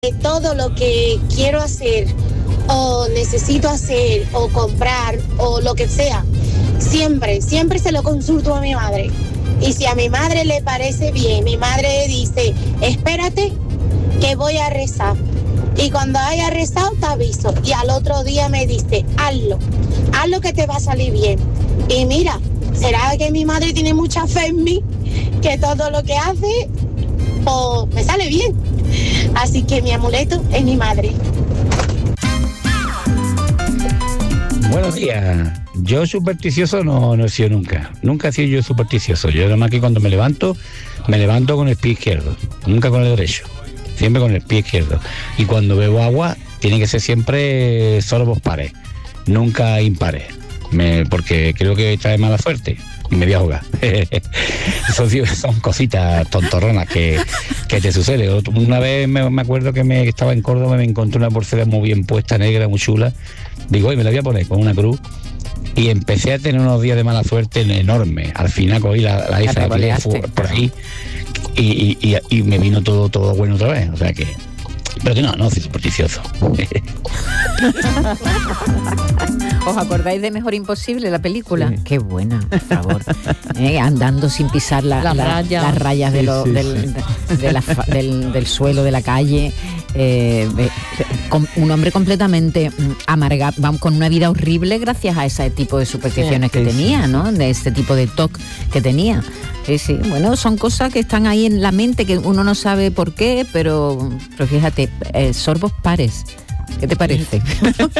Todo lo que quiero hacer o necesito hacer o comprar o lo que sea, siempre se lo consulto a mi madre. Y si a mi madre le parece bien, mi madre dice, espérate que voy a rezar. Y cuando haya rezado te aviso. Y al otro día me dice, hazlo que te va a salir bien. Y mira, ¿será que mi madre tiene mucha fe en mí? Que todo lo que hace, pues me sale bien. Así que mi amuleto es mi madre. Buenos días. Yo supersticioso no he sido nunca. Nunca he sido yo supersticioso. Yo nada más que cuando me levanto con el pie izquierdo. Nunca con el derecho. Siempre con el pie izquierdo. Y cuando bebo agua, tiene que ser siempre sorbos pares. Nunca impares. Porque creo que trae mala suerte. Y me voy a ahogar. Son cositas tontorronas que te suceden. Una vez me acuerdo que estaba en Córdoba, me encontré una pulsera muy bien puesta, negra, muy chula. Digo, me la voy a poner con una cruz. Y empecé a tener unos días de mala suerte enorme. Al final cogí la hice por ahí y me vino todo bueno otra vez. O sea que... Pero que no soy supersticioso. ¿Os acordáis de Mejor Imposible, la película? Sí. Qué buena, por favor. Andando sin pisar las rayas del suelo de la calle. Un hombre completamente amargado, vamos, con una vida horrible gracias a ese tipo de supersticiones que tenía, ¿no? De este tipo de TOC que tenía. Sí, bueno, son cosas que están ahí en la mente que uno no sabe por qué, pero fíjate, sorbos pares. ¿Qué te parece?